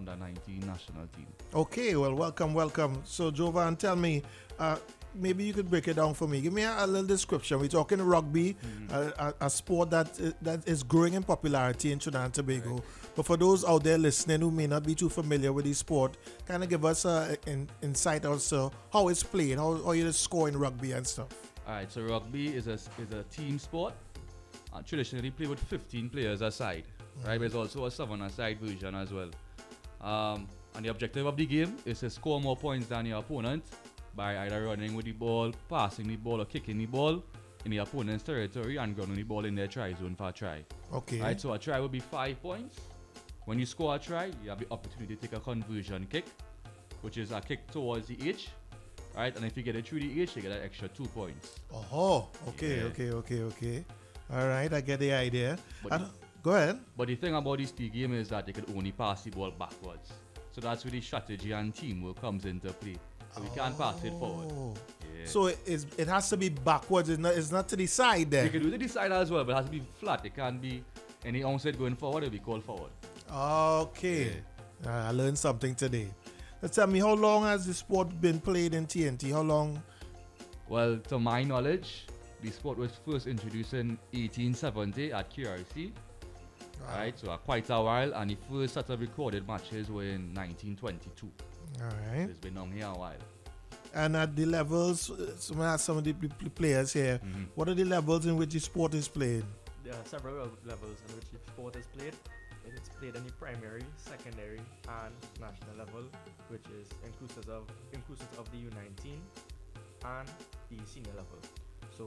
under 19 national team. Okay, well, welcome. So, Jovan, tell me, maybe you could break it down for me. Give me a little description. We're talking rugby, a sport that is growing in popularity in Trinidad and Tobago. Right. But for those out there listening who may not be too familiar with the sport, kind of give us an insight also how it's played, how you score in rugby and stuff. All right, so rugby is a team sport. Traditionally played with 15 players aside, right? There's also a 7-a-side version as well. And the objective of the game is to score more points than your opponent by either running with the ball, passing the ball, or kicking the ball in the opponent's territory and grounding the ball in their try zone for a try. Okay. Right, so a try will be 5 points. When you score a try, you have the opportunity to take a conversion kick, which is a kick towards the H. Right, and if you get it through the H, you get an extra 2 points. Oh, okay, yeah. Okay. All right, I get the idea. Go ahead. But the thing about this game is that they can only pass the ball backwards. So that's where the strategy and teamwork comes into play. So we can't pass it forward. Yeah. So it has to be backwards. It's not to the side there. You can do it to the side as well, but it has to be flat. It can't be any onset going forward. It'll be called forward. Okay. Yeah. I learned something today. Tell me, how long has the sport been played in TNT? How long? Well, to my knowledge, the sport was first introduced in 1870 at QRC. Wow. Right, so quite a while, and the first set of recorded matches were in 1922. All right. It's been on here a while. And at the levels, some of the players here, what are the levels in which the sport is played? There are several levels in which the sport is played. It's played in the primary, secondary, and national level, which is inclusive of the U19 and the senior level. So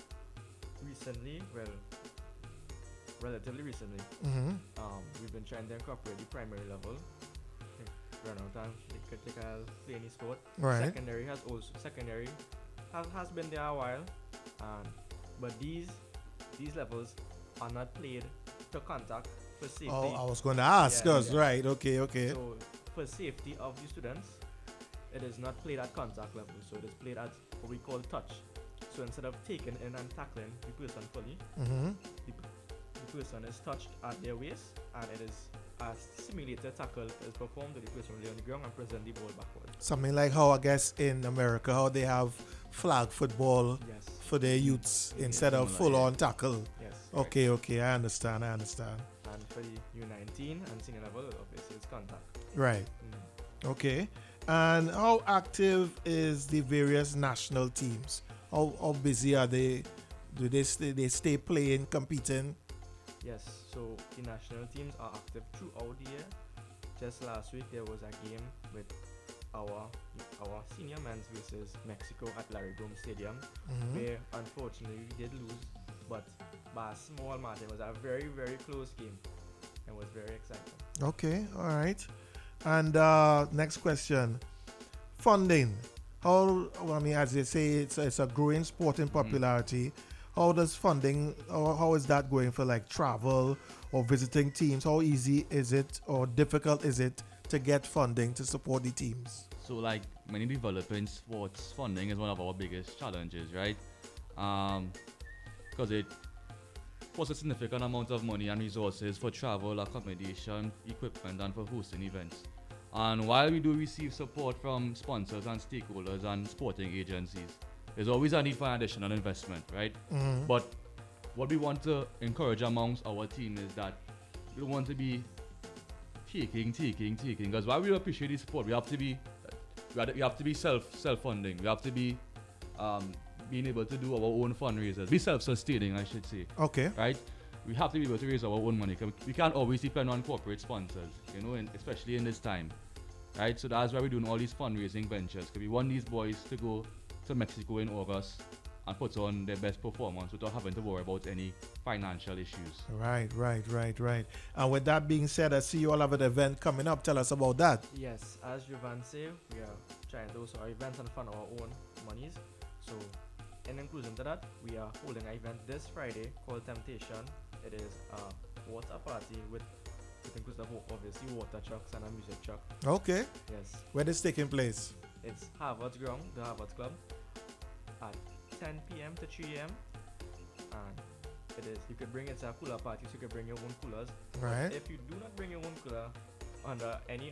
relatively recently, we've been trying to incorporate the primary level. Run out of time, they can play any sport. Right. Secondary has been there a while, but these levels are not played to contact for safety. Oh, I was going to ask us. Yeah. Right. Okay. So for safety of the students, it is not played at contact level. So it is played at what we call touch. So instead of taking in and tackling the person fully, the person is touched at their waist, and it is a simulated tackle is performed with the person lay on the ground and present the ball backward. Something like how I guess in America, how they have flag football for their youths instead of full-on tackle. Yes. Okay, I understand. And for the U19 and senior level, obviously it's contact. Right. Okay. And how active is the various national teams? How busy are they? Do they stay playing, competing? Yes, so the national teams are active throughout the year. Just last week there was a game with our senior men's versus Mexico at Larry Boom Stadium, where unfortunately we did lose, but by a small margin. It was a very, very close game. It was very exciting. Okay, all right. And next question, funding. As they say, it's a growing sport in popularity. How does funding, or how is that going for like travel or visiting teams? How easy is it or difficult is it to get funding to support the teams? So like many developing sports, funding is one of our biggest challenges, right? Because it costs a significant amount of money and resources for travel, accommodation, equipment, and for hosting events. And while we do receive support from sponsors and stakeholders and sporting agencies, there's always a need for an additional investment, right? But what we want to encourage amongst our team is that we don't want to be taking. Because while we appreciate the sport, we have to be self-funding. We have to be being able to do our own fundraisers, be self-sustaining, I should say. Okay. Right? We have to be able to raise our own money. We can't always depend on corporate sponsors, especially in this time. Right? So that's why we're doing all these fundraising ventures. Because we want these boys to go to Mexico in August and put on their best performance without having to worry about any financial issues. Right. And with that being said, I see you all have an event coming up. Tell us about that. Yes, as Jovan said, we are trying to also our events and fund our own monies. So in inclusion to that, we are holding an event this Friday called Temptation. It is a water party with inclusive obviously water trucks and a music truck. Okay. Yes. Where is taking place? It's Harvard's ground, the Harvard Club, at 10 p.m. to 3 a.m. And it is, you could bring it to a cooler party, so you could bring your own coolers. Right. But if you do not bring your own cooler under any